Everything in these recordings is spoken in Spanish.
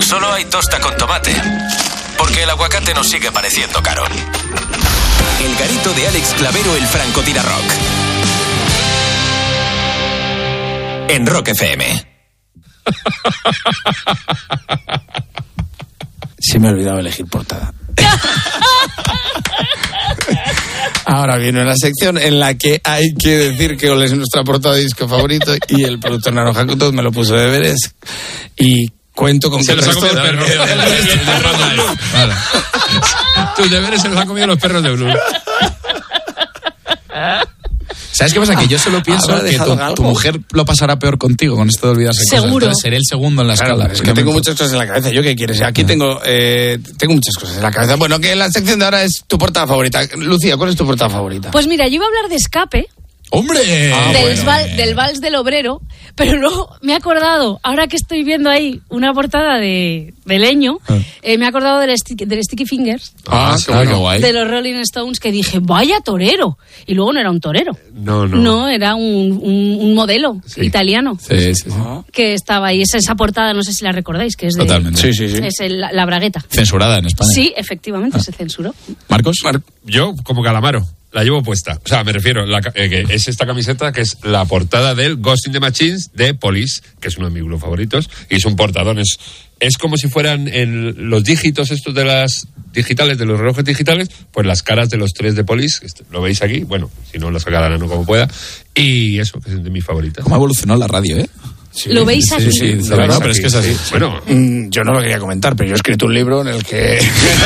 Solo hay tosta con tomate. Porque el aguacate nos sigue pareciendo caro. El garito de Alex Clavero, el francotirarrock. En Rock FM. Sí, me he olvidado elegir portada. Ahora viene una sección en la que hay que decir que es nuestra portada de disco favorito y el productor Naranja Couto me lo puso de deberes y cuento con que el resto de perros. Tus deberes se los han comido los perros de Blue. ¿Sabes qué pasa? Que yo solo pienso que tu mujer lo pasará peor contigo con esto de olvidarse cosas. Seguro. Entonces seré el segundo en la escala. Es que tengo muchas cosas en la cabeza. ¿Yo qué quieres? Aquí tengo muchas cosas en la cabeza. Bueno, que la sección de ahora es tu portada favorita. Lucía, ¿cuál es tu portada favorita? Pues mira, yo iba a hablar de Escape. ¡Hombre! Del Vals del Obrero, pero luego me he acordado, ahora que estoy viendo ahí una portada de Leño, me he acordado del Sticky Fingers, qué guay. de los Rolling Stones, que dije, vaya torero, y luego no era un torero, no era un modelo italiano, sí. que estaba ahí, esa portada, no sé si la recordáis, que es de... Totalmente. Sí. Es la bragueta. Censurada en España. Sí, efectivamente, se censuró. ¿Marcos? Yo, como Calamaro, la llevo puesta. O sea, me refiero, que es esta camiseta que es la portada del Ghost in the Machines de Police, que es uno de mis grupos favoritos, y es un portadón. Es como si fueran los dígitos estos de las digitales, de los relojes digitales, pues las caras de los tres de Police, lo veis aquí, bueno, si no lo sacarán como pueda, y eso, que es de mis favoritas. ¿Cómo ha evolucionado la radio, Sí, ¿Lo veis aquí? Sí, no, pero es que es así. Bueno, yo no lo quería comentar, pero yo he escrito un libro en el que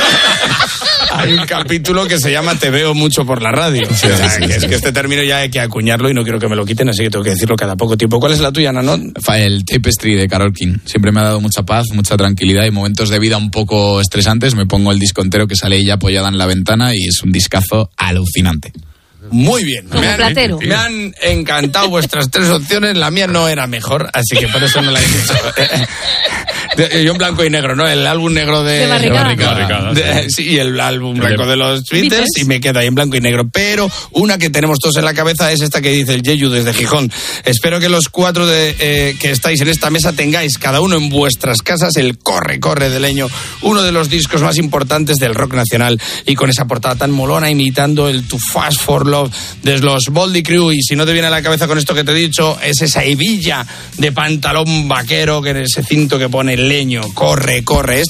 hay un capítulo que se llama Te veo mucho por la radio. Es que este término ya hay que acuñarlo y no quiero que me lo quiten, así que tengo que decirlo cada poco tiempo. ¿Cuál es la tuya, Nanón? El Tapestry de Carole King. Siempre me ha dado mucha paz, mucha tranquilidad y momentos de vida un poco estresantes. Me pongo el disco entero que sale ella apoyada en la ventana y es un discazo alucinante. Muy bien. Como Platero. Me han encantado vuestras tres opciones. La mía no era mejor, así que por eso no la he dicho. Yo en blanco y negro, ¿no? El álbum negro de Barricada. Sí, el álbum blanco de los Beatles y me queda ahí en blanco y negro. Pero una que tenemos todos en la cabeza es esta que dice el Yeyu desde Gijón. Espero que los cuatro que estáis en esta mesa tengáis cada uno en vuestras casas el Corre, Corre de Leño, uno de los discos más importantes del rock nacional y con esa portada tan molona imitando el Too Fast for Love de los Boldy Crew. Y si no te viene a la cabeza con esto que te he dicho, es esa hebilla de pantalón vaquero, que en ese cinto que pone Leño, corre, corre.